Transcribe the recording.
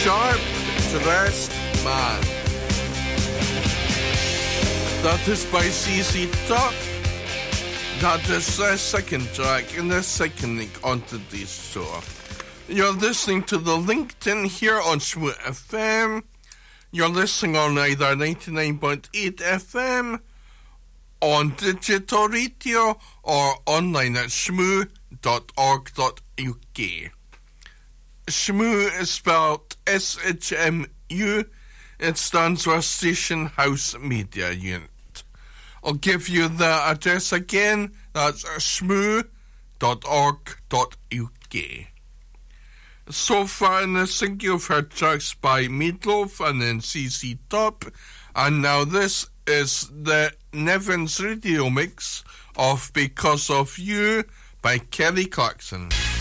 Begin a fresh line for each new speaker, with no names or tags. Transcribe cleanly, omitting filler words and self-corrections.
Sharp Dressed Man. That is by ZZ Top. That is the second track in the second link on today's show. You're listening to the LinkedIn here on Shmoo FM. You're listening on either 99.8 FM, on digital radio, or online at shmoo.org.uk. Shmoo is spelled SHMU. It stands for Station House Media Unit. I'll give you the address again. That's shmoo.org.uk. So far in the single, you've heard tracks by Meatloaf and then ZZ Top. And now this is the Nevins radio mix of Because of You by Kelly Clarkson.